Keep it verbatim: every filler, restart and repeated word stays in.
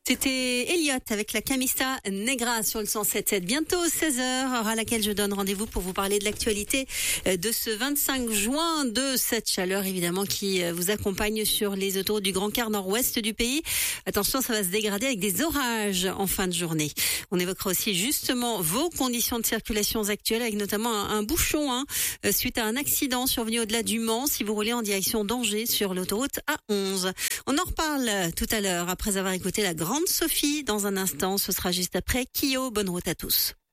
C'était Elliott avec la Camista Negra sur le cent sept sept. Bientôt seize heures, heure à laquelle je donne rendez-vous pour vous parler de l'actualité de ce vingt-cinq juin, de cette chaleur évidemment qui vous accompagne sur les autoroutes du Grand Quart nord-ouest du pays. Attention, ça va se dégrader avec des orages en fin de journée. On évoquera aussi justement vos conditions de circulation actuelles avec notamment un, un bouchon hein, suite à un accident survenu au-delà du Mans si vous roulez en direction d'Angers sur l'autoroute A onze. On en reparle tout à l'heure après avoir écouté la grande Sophie dans un instant. Ce sera juste après Kyo. Bonne route à tous.